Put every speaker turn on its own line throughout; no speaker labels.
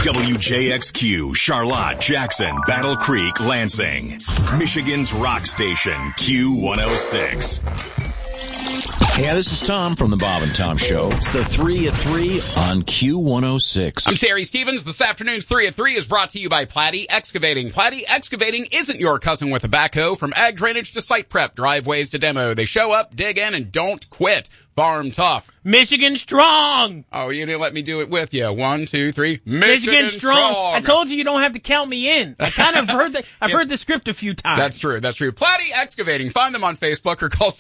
WJXQ, Charlotte, Jackson, Battle Creek, Lansing. Michigan's rock station, Q106.
Yeah, this is Tom from the Bob and Tom Show. It's the 3 at 3 on Q106.
I'm Terry Stevens. This afternoon's 3 at 3 is brought to you by Platte Excavating. Platte Excavating isn't your cousin with a backhoe. From ag drainage to site prep, driveways to demo. They show up, dig in, and don't quit. Farm tough.
Michigan strong.
Oh, you didn't let me do it with you. 1, 2, 3.
Michigan strong. I told you don't have to count me in. I kind of heard that. I've heard the script a few times.
That's true. That's true. Platte Excavating. Find them on Facebook or call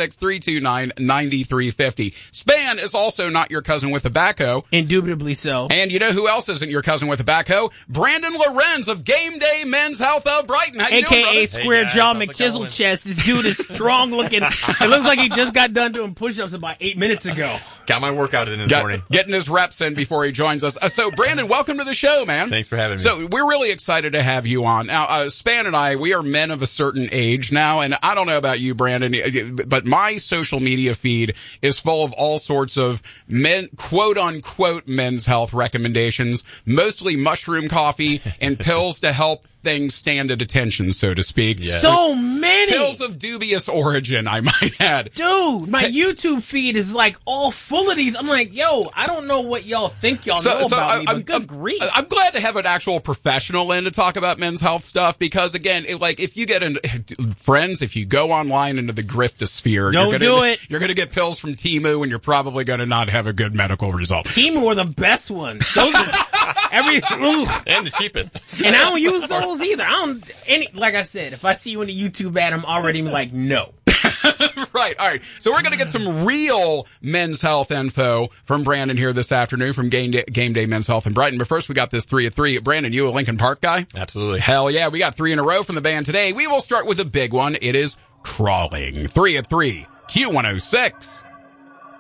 616-329-9350. Span is also not your cousin with a backhoe.
Indubitably so.
And you know who else isn't your cousin with a backhoe? Brandon Lorenz of Game Day Men's Health of Brighton. How you doing,
AKA Square Jaw McChisel Chest. This dude is strong looking. It looks like he just got done doing push-ups about 8 minutes ago.
Got my workout in this morning.
Getting his reps in before he joins us. So, Brandon, welcome to the show, man.
Thanks for having me.
So, we're really excited to have you on. Now, Span and I, we are men of a certain age now, and I don't know about you, Brandon, but my social media feed is full of all sorts of men, quote-unquote, men's health recommendations, mostly mushroom coffee and pills to help things stand at attention, so to speak.
Yeah.
So many
pills of dubious origin, I might add.
Dude, my YouTube feed is like all full of these. I'm like, yo, I don't know what y'all think y'all know about me, but good grief.
I'm glad to have an actual professional in to talk about men's health stuff because, again, if you get friends, if you go online into the griftosphere, you're going to get pills from Temu and you're probably going to not have a good medical result.
Temu are the best ones. Those are and
the cheapest.
And I don't use those either. Like I said, if I see you in a YouTube ad, I'm already like, no.
Right. All right. So we're going to get some real men's health info from Brandon here this afternoon from Game Day Men's Health in Brighton. But first, we got this 3 at 3. Brandon, you a Lincoln Park guy?
Absolutely.
Hell yeah. We got 3 in a row from the band today. We will start with a big one. It is crawling. 3 at 3. Q106.